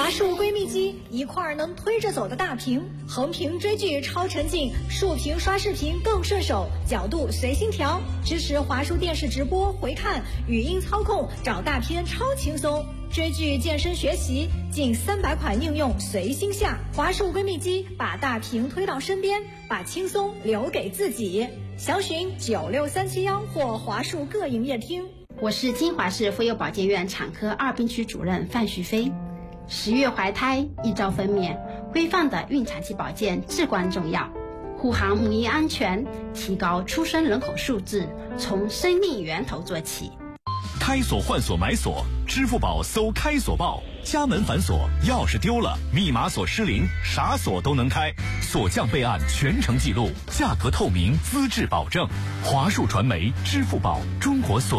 华数闺蜜机，一块能推着走的大屏，横屏追剧超沉浸，竖屏刷视频更顺手，角度随心调，支持华数电视直播回看，语音操控，找大片超轻松。追剧、健身、学习，近300款应用随心下。华数闺蜜机，把大屏推到身边，把轻松留给自己。详询96371或华数各营业厅。 我是金华市妇幼保健院产科2病区主任范旭飞。10月怀胎，一朝分娩，规范的孕产期保健至关重要。护航母婴安全，提高出生人口数字，从生命源头做起。 开锁换锁买锁，支付宝搜开锁报，家门反锁，钥匙丢了，密码锁失灵，啥锁都能开，锁匠备案全程记录，价格透明，资质保证。华数传媒、支付宝，中国锁